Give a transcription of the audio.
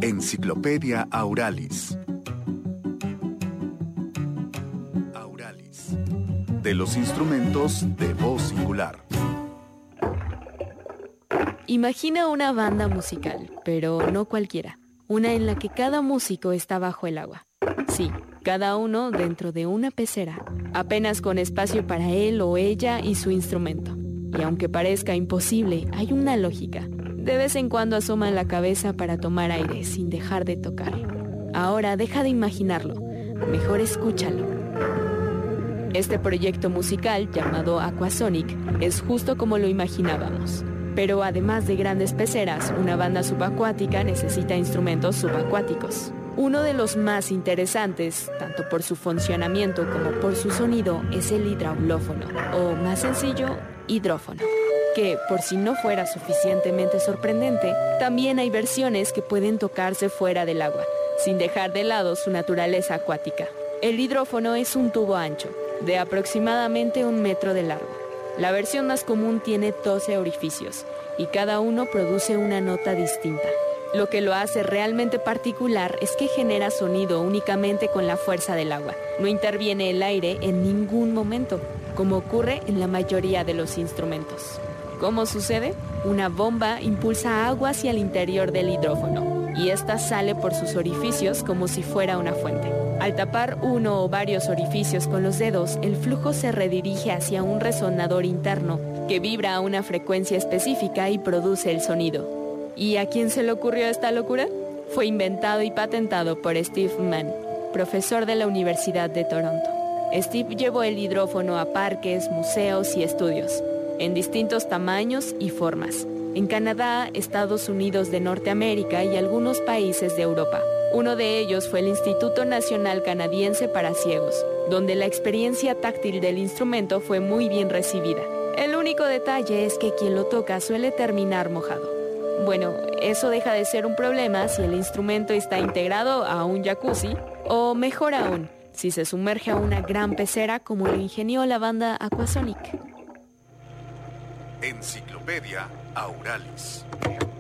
Enciclopedia Auralis. De los instrumentos de voz singular. Imagina una banda musical, pero no cualquiera. Una en la que cada músico está bajo el agua. Sí, cada uno dentro de una pecera, apenas con espacio para él o ella y su instrumento. Y aunque parezca imposible, hay una lógica. De vez en cuando asoman la cabeza para tomar aire sin dejar de tocar. Ahora deja de imaginarlo, mejor escúchalo. Este proyecto musical, llamado Aquasonic, es justo como lo imaginábamos. Pero además de grandes peceras, una banda subacuática necesita instrumentos subacuáticos. Uno de los más interesantes, tanto por su funcionamiento como por su sonido, es el hidraulófono, o más sencillo, hidrófono. Que, por si no fuera suficientemente sorprendente, también hay versiones que pueden tocarse fuera del agua, sin dejar de lado su naturaleza acuática. El hidrófono es un tubo ancho, de aproximadamente 1 metro de largo. La versión más común tiene 12 orificios, y cada uno produce una nota distinta. Lo que lo hace realmente particular es que genera sonido únicamente con la fuerza del agua. No interviene el aire en ningún momento, como ocurre en la mayoría de los instrumentos. ¿Cómo sucede? Una bomba impulsa agua hacia el interior del hidrófono, y ésta sale por sus orificios como si fuera una fuente. Al tapar uno o varios orificios con los dedos, el flujo se redirige hacia un resonador interno que vibra a una frecuencia específica y produce el sonido. ¿Y a quién se le ocurrió esta locura? Fue inventado y patentado por Steve Mann, profesor de la Universidad de Toronto. Steve llevó el hidrófono a parques, museos y estudios, en distintos tamaños y formas, en Canadá, Estados Unidos de Norteamérica y algunos países de Europa. Uno de ellos fue el Instituto Nacional Canadiense para Ciegos, donde la experiencia táctil del instrumento fue muy bien recibida. El único detalle es que quien lo toca suele terminar mojado. Bueno, eso deja de ser un problema si el instrumento está integrado a un jacuzzi, o mejor aún, si se sumerge a una gran pecera como lo ingenió la banda Aquasonic. Enciclopedia Auralis.